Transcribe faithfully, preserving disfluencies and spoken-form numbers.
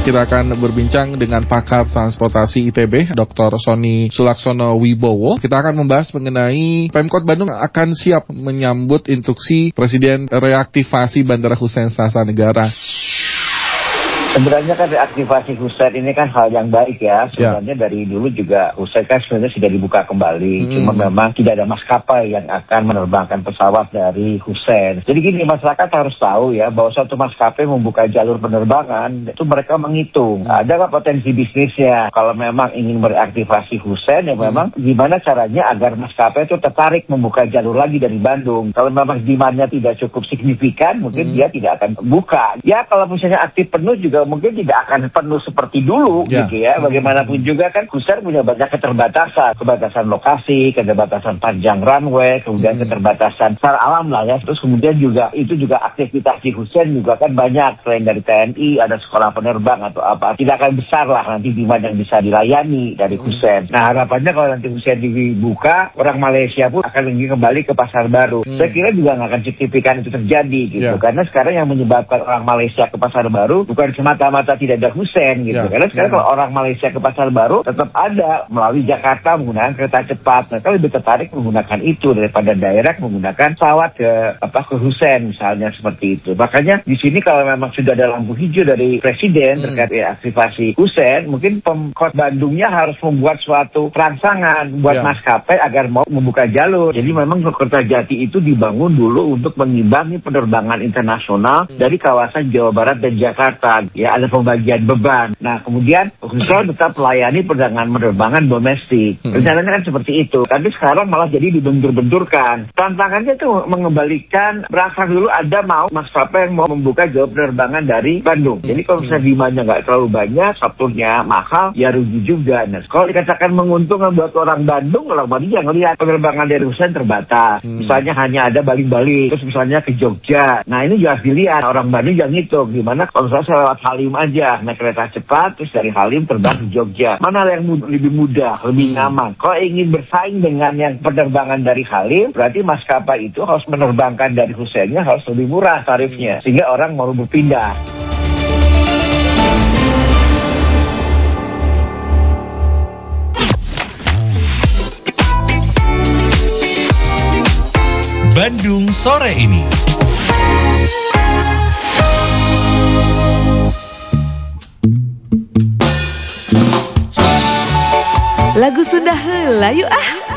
Kita akan berbincang dengan pakar transportasi I T B, Doktor Sony Sulaksono Wibowo. Kita akan membahas mengenai Pemkot Bandung akan siap menyambut instruksi Presiden reaktivasi Bandara Hussein Sastra-Negara. Sebenarnya kan reaktivasi Hussein ini kan hal yang baik ya. Sebenarnya ya. Dari dulu juga Hussein kan sebenarnya sudah dibuka kembali. Hmm. Cuma memang tidak ada maskapai yang akan menerbangkan pesawat dari Hussein. Jadi gini, masyarakat harus tahu ya bahwa suatu maskapai membuka jalur penerbangan itu mereka menghitung. Hmm. Ada nggak potensi bisnisnya? Kalau memang ingin mereaktivasi Hussein ya memang hmm. gimana caranya agar maskapai itu tertarik membuka jalur lagi dari Bandung. Kalau memang demand-nya tidak cukup signifikan mungkin hmm. dia tidak akan buka. Ya kalau misalnya aktif penuh juga mungkin tidak akan penuh seperti dulu ya. Gitu ya. Bagaimanapun hmm. juga kan Hussein punya banyak keterbatasan, keterbatasan lokasi, keterbatasan panjang runway, kemudian hmm. keterbatasan secara alam lah ya. Terus kemudian juga itu juga aktivitas di Hussein juga kan banyak, selain dari T N I ada sekolah penerbang atau apa, tidak akan besar lah nanti demand yang bisa dilayani dari Hussein. Nah harapannya kalau nanti Hussein dibuka, orang Malaysia pun akan lagi kembali ke pasar baru. Hmm. Saya kira juga nggak akan signifikan itu terjadi gitu, ya. Karena sekarang yang menyebabkan orang Malaysia ke pasar baru bukan semata-mata tidak ada Hussein gitu. Ya, karena sekarang ya. Kalau orang Malaysia ke pasar baru tetap ada melalui Jakarta menggunakan kereta cepat. Mereka lebih tertarik menggunakan itu daripada direct menggunakan pesawat ke apa ke Hussein misalnya seperti itu. Makanya di sini kalau memang sudah ada lampu hijau dari Presiden hmm. terkait reaktivasi Hussein, mungkin Pemkot Bandungnya harus membuat suatu rangsangan buat ya. Maskapai agar mau membuka jalur. Jadi memang Kertajati itu dibangun dulu untuk mengimbangi penerbangan internasional hmm. dari kawasan Jawa Barat dan Jakarta. Ya ada pembagian beban. Nah kemudian Hussein tetap melayani perdagangan penerbangan domestik. Hmm. Rencananya kan seperti itu. Tapi sekarang malah jadi dibentur-benturkan. Tantangannya itu mengembalikan, berasal dulu ada mau maskapai yang mau membuka jalur penerbangan dari Bandung. Jadi kalau misalnya demandnya nggak terlalu banyak, Sabtunya mahal, ya rugi juga. Nah kalau dikatakan menguntungkan buat orang Bandung, orang Bandung yang lihat penerbangan dari Hussein terbatas. Hmm. Misalnya hanya ada balik-balik, terus misalnya ke Jogja. Nah ini juga dilihat orang Bandung yang ngitung gimana kalau misalnya saya lewat Halim aja, naik kereta cepat, terus dari Halim terbang ke Jogja. Mana yang mud- lebih mudah, lebih hmm. nyaman. Kalau ingin bersaing dengan yang penerbangan dari Halim, berarti maskapai itu harus menerbangkan dari Husseinnya harus lebih murah tarifnya, sehingga orang mau berpindah. Bandung sore ini. Lagu Sunda heula yuk ah.